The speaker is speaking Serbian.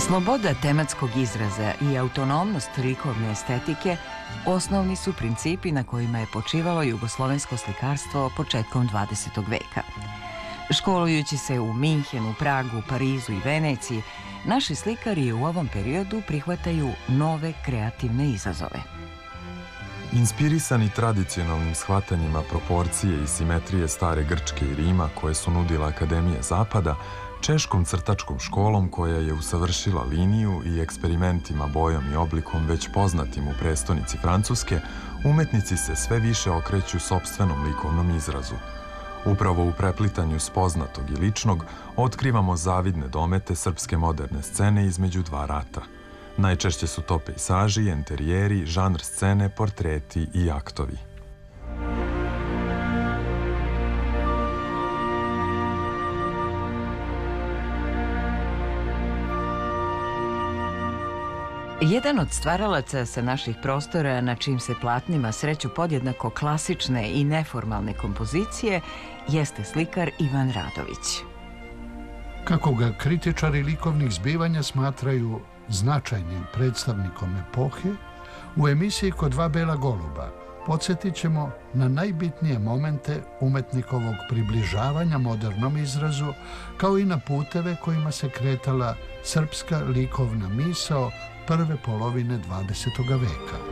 Sloboda tematskog izraza i autonomnost likovne estetike osnovni su principi na kojima je počivalo jugoslovensko slikarstvo početkom 20. veka. Školujući se u Minhenu, Pragu, Parizu i Veneciji, naši slikari u ovom periodu prihvataju nove kreativne izazove. Inspirisani tradicionalnim shvatanjima proporcije i simetrije stare Grčke i Rima koje su nudila Akademije Zapada, češkom crtačkom školom koja je usavršila liniju i eksperimentima bojom i oblikom već poznatim u prestonici Francuske, umetnici se sve više okreću sopstvenom likovnom izrazu. Upravo u preplitanju spoznatog i ličnog otkrivamo zavidne domete srpske moderne scene između dva rata. Najčešće su to pejsaži, enterijeri, žanr scene, portreti i aktovi. Jedan od stvaralaca sa naših prostora na čijim se platnima sreću podjednako klasične i neformalne kompozicije jeste slikar Ivan Radović. Kako ga kritičari likovnih zbivanja smatraju značajnim predstavnikom epohe, u emisiji Kod dva bela goluba podsjetit ćemo na najbitnije momente umetnikovog približavanja modernom izrazu, kao i na puteve kojima se kretala srpska likovna misao prve polovine 20. veka.